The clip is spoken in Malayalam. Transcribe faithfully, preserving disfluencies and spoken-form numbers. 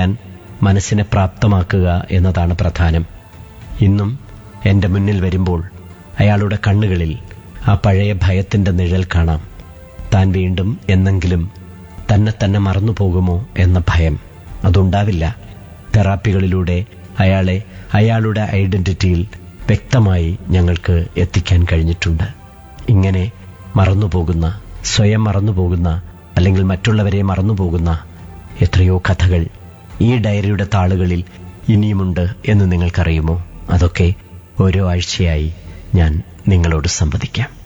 ചെയ്യാൻ മനസ്സിനെ പ്രാപ്തമാക്കുക എന്നതാണ് പ്രധാനം. ഇന്നും എന്റെ മുന്നിൽ വരുമ്പോൾ അയാളുടെ കണ്ണുകളിൽ ആ പഴയ ഭയത്തിന്റെ നിഴൽ കാണാം. താൻ വീണ്ടും എന്നെങ്കിലും തന്നെ തന്നെ മറന്നുപോകുമോ എന്ന ഭയം. അതുണ്ടാവില്ല. തെറാപ്പികളിലൂടെ അയാളെ അയാളുടെ ഐഡന്റിറ്റിയിൽ വ്യക്തമായി ഞങ്ങൾക്ക് എത്തിക്കാൻ കഴിഞ്ഞിട്ടുണ്ട്. ഇങ്ങനെ മറന്നുപോകുന്ന, സ്വയം മറന്നുപോകുന്ന, അല്ലെങ്കിൽ മറ്റുള്ളവരെ മറന്നുപോകുന്ന എത്രയോ കഥകൾ ഈ ഡയറിയുടെ താളുകളിൽ ഇനിയുമുണ്ട് എന്ന് നിങ്ങൾക്കറിയുമോ? അതൊക്കെ ഓരോ ആഴ്ചയായി ഞാൻ നിങ്ങളോട് സംവദിക്കാം.